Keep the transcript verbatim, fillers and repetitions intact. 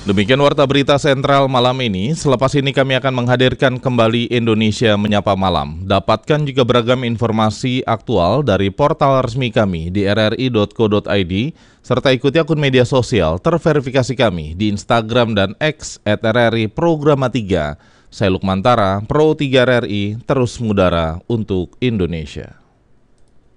Demikian Warta Berita Sentral malam ini. Selepas ini kami akan menghadirkan kembali Indonesia Menyapa Malam. Dapatkan juga beragam informasi aktual dari portal resmi kami di r r i dot co dot i d, serta ikuti akun media sosial terverifikasi kami di Instagram dan X at r r i programa tiga. Saya Lukmantara, Pro tiga R R I, terus mengudara untuk Indonesia.